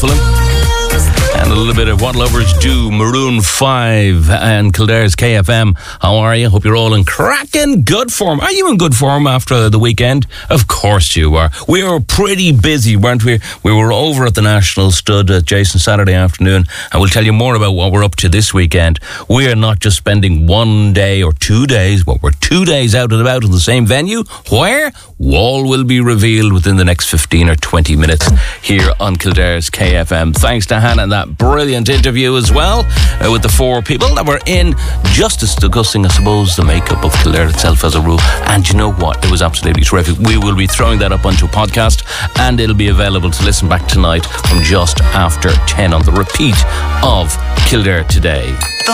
Fulham. And a little bit of What Lovers Do, Maroon 5 and Kildare's KFM. How are you? Hope you're all in cracking good form. Are you in good form after the weekend? Of course you are. We were pretty busy, weren't we? We were over at the National Stud at Jason Saturday afternoon, and we'll tell you more about what we're up to this weekend. We are not just spending 1 day or 2 days, but we're 2 days out and about in the same venue. Where? All will be revealed within the next 15 or 20 minutes here on Kildare's KFM. Thanks to Hannah and that brilliant interview as well with the four people that were in, just discussing, I suppose, the makeup of Kildare itself as a rule. And you know what? It was absolutely terrific. We will be throwing that up onto a podcast, and it'll be available to listen back tonight from just after 10 on the repeat of Kildare Today.